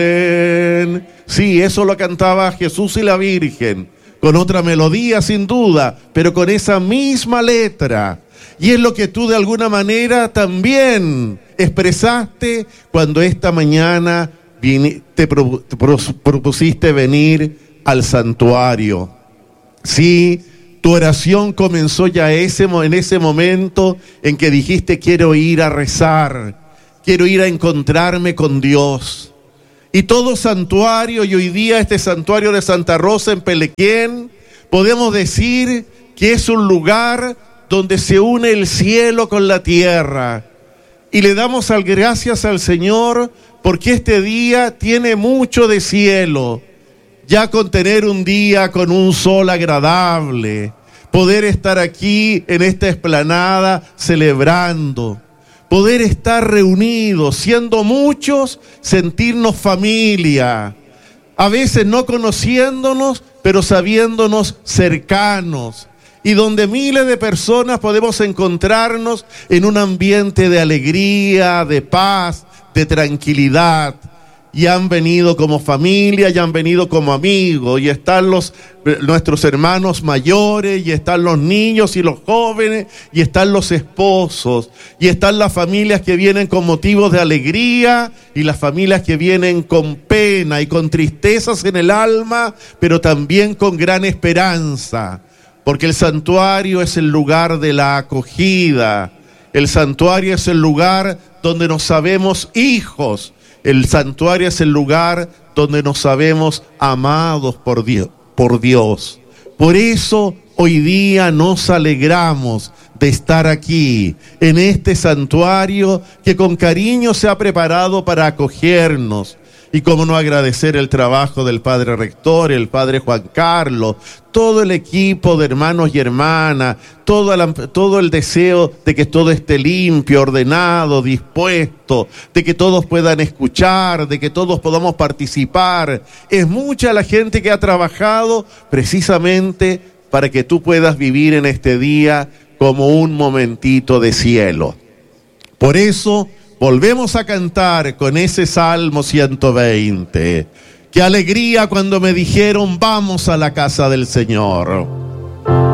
Sí, eso lo cantaba Jesús y la Virgen, con otra melodía sin duda, pero con esa misma letra. Y es lo que tú de alguna manera también expresaste cuando esta mañana te propusiste venir al santuario. Sí, tu oración comenzó ya en ese momento en que dijiste: quiero ir a rezar, quiero ir a encontrarme con Dios. Y todo santuario, y hoy día este santuario de Santa Rosa en Pelequén, podemos decir que es un lugar donde se une el cielo con la tierra. Y le damos gracias al Señor porque este día tiene mucho de cielo. Ya con tener un día con un sol agradable, poder estar aquí en esta explanada celebrando, poder estar reunidos, siendo muchos, sentirnos familia, a veces no conociéndonos, pero sabiéndonos cercanos, y donde miles de personas podemos encontrarnos en un ambiente de alegría, de paz, de tranquilidad. Y han venido como familia, y han venido como amigos, y están nuestros hermanos mayores, y están los niños y los jóvenes, y están los esposos, y están las familias que vienen con motivos de alegría, y las familias que vienen con pena y con tristezas en el alma, pero también con gran esperanza, porque el santuario es el lugar de la acogida, el santuario es el lugar donde nos sabemos hijos. El santuario es el lugar donde nos sabemos amados por Dios. Por eso hoy día nos alegramos de estar aquí, en este santuario que con cariño se ha preparado para acogernos. Y cómo no agradecer el trabajo del Padre Rector, el Padre Juan Carlos, todo el equipo de hermanos y hermanas, todo el deseo de que todo esté limpio, ordenado, dispuesto, de que todos puedan escuchar, de que todos podamos participar. Es mucha la gente que ha trabajado precisamente para que tú puedas vivir en este día como un momentito de cielo. Por eso volvemos a cantar con ese Salmo 120. Qué alegría cuando me dijeron: vamos a la casa del Señor.